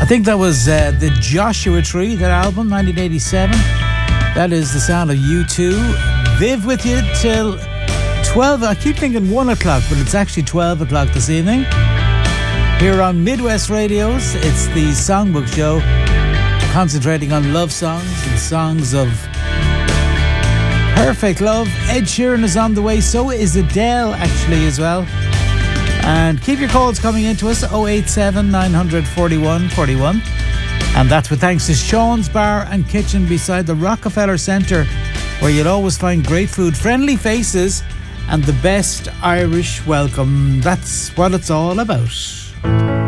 think that was the Joshua Tree, that album, 1987. That is the sound of U2. Viv with you till 12. I keep thinking 1 o'clock, but it's actually 12 o'clock this evening. Here on Midwest Radios, it's the Songbook Show, concentrating on love songs and songs of perfect love. Ed Sheeran is on the way, so is Adele actually as well. And keep your calls coming into us, 087 941 41. And that's with thanks to Sean's Bar and Kitchen beside the Rockefeller Centre, where you'll always find great food, friendly faces, and the best Irish welcome. That's what it's all about.